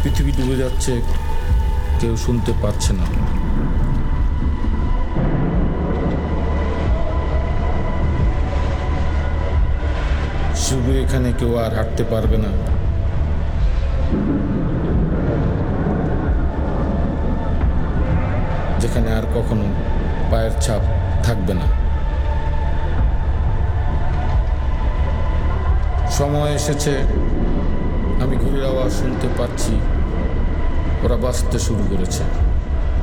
পৃথিবী ডুবে যাচ্ছে, কেউ শুনতে পাচ্ছে না। শুধু এখানে কেউ আর হাঁটতে পারবে না। যেখানে আর কখনো পায়ের ছাপ থাকবে না। সময় এসেছে, আমি ঘুড়ির আওয়াজ শুনতে পাচ্ছি, ওরা বাঁচতে শুরু করেছে।